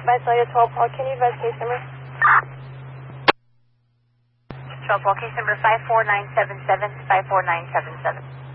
Visalia 12 Paul, can you advise case number? 12 Paul, case number 54977, 54977.